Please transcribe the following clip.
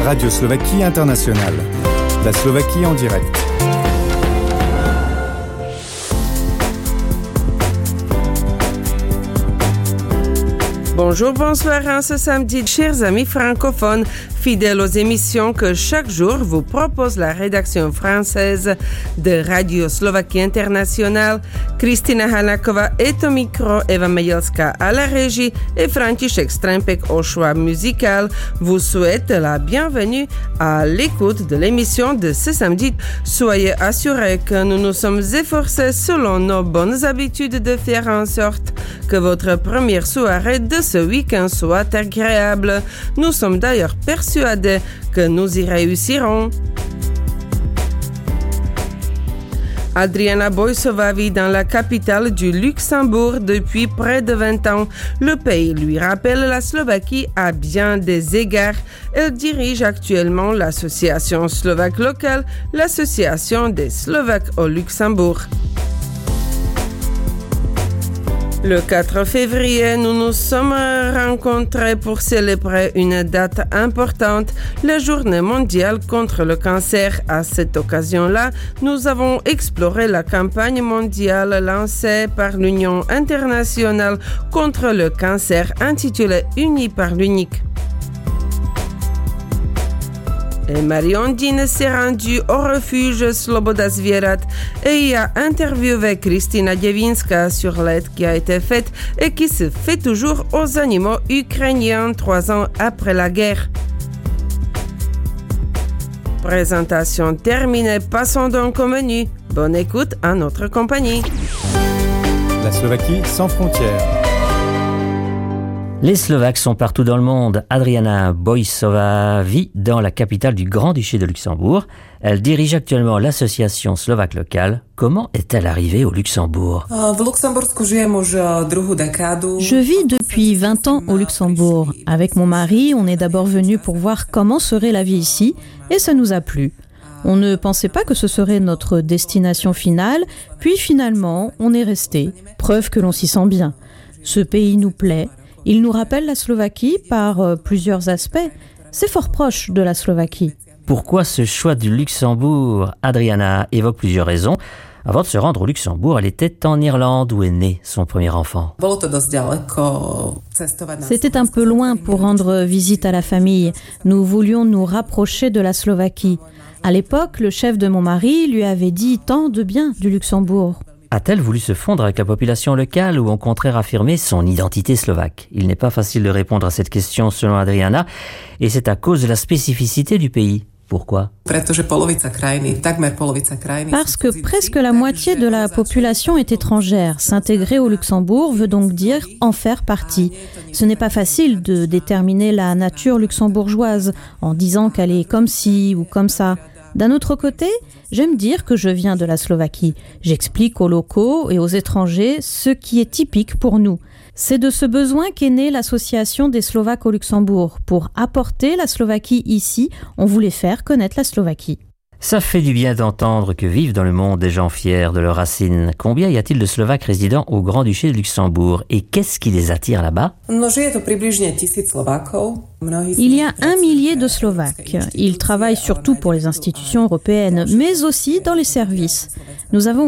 Radio Slovaquie Internationale. La Slovaquie en direct. Bonjour, bonsoir en ce samedi, chers amis francophones, fidèles aux émissions que chaque jour vous propose la rédaction française de Radio Slovaquie Internationale. Kristina Hanakova est au micro, Eva Mejelska à la régie et František Strempek au choix musical vous souhaite la bienvenue à l'écoute de l'émission de ce samedi. Soyez assurés que nous nous sommes efforcés selon nos bonnes habitudes de faire en sorte que votre première soirée de ce week-end soit agréable. Nous sommes d'ailleurs persuadés que nous y réussirons. Adriana Boisová vit dans la capitale du Luxembourg depuis près de 20 ans. Le pays lui rappelle la Slovaquie à bien des égards. Elle dirige actuellement l'association slovaque locale, l'association des Slovaques au Luxembourg. Le 4 février, nous nous sommes rencontrés pour célébrer une date importante, la Journée mondiale contre le cancer. À cette occasion-là, nous avons exploré la campagne mondiale lancée par l'Union internationale contre le cancer intitulée Unis par l'unique. Et Marie-Ondine s'est rendue au refuge Sloboda Zvierat et y a interviewé Kristina Devinska sur l'aide qui a été faite et qui se fait toujours aux animaux ukrainiens 3 ans après la guerre. Présentation terminée, passons donc au menu. Bonne écoute à notre compagnie. La Slovaquie sans frontières. Les Slovaques sont partout dans le monde. Adriana Boisová vit dans la capitale du Grand-Duché de Luxembourg. Elle dirige actuellement l'association slovaque locale. Comment est-elle arrivée au Luxembourg ? Je vis depuis 20 ans au Luxembourg. Avec mon mari, on est d'abord venu pour voir comment serait la vie ici et ça nous a plu. On ne pensait pas que ce serait notre destination finale, puis finalement, on est resté. Preuve que l'on s'y sent bien. Ce pays nous plaît. Il nous rappelle la Slovaquie par plusieurs aspects. C'est fort proche de la Slovaquie. Pourquoi ce choix du Luxembourg ? Adriana évoque plusieurs raisons. Avant de se rendre au Luxembourg, elle était en Irlande où est né son premier enfant. C'était un peu loin pour rendre visite à la famille. Nous voulions nous rapprocher de la Slovaquie. À l'époque, le chef de mon mari lui avait dit tant de bien du Luxembourg. A-t-elle voulu se fondre avec la population locale ou au contraire affirmer son identité slovaque ? Il n'est pas facile de répondre à cette question selon Adriana, et c'est à cause de la spécificité du pays. Pourquoi ? Parce que presque la moitié de la population est étrangère. S'intégrer au Luxembourg veut donc dire en faire partie. Ce n'est pas facile de déterminer la nature luxembourgeoise en disant qu'elle est comme ci ou comme ça. D'un autre côté, j'aime dire que je viens de la Slovaquie. J'explique aux locaux et aux étrangers ce qui est typique pour nous. C'est de ce besoin qu'est née l'association des Slovaques au Luxembourg. Pour apporter la Slovaquie ici, on voulait faire connaître la Slovaquie. Ça fait du bien d'entendre que vivent dans le monde des gens fiers de leurs racines. Combien y a-t-il de Slovaques résidant au Grand-Duché de Luxembourg ? Et qu'est-ce qui les attire là-bas ? Il y a 1 millier de Slovaques. Ils travaillent surtout pour les institutions européennes, mais aussi dans les services. Nous avons